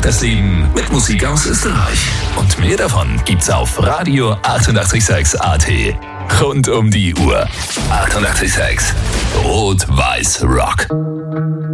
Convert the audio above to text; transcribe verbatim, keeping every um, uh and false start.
das Leben mit Musik aus Österreich. Und mehr davon gibt's auf Radio achtundachtzig Komma sechs A T. Rund um die Uhr. achtundachtzig Komma sechs. Rot-Weiß Rock.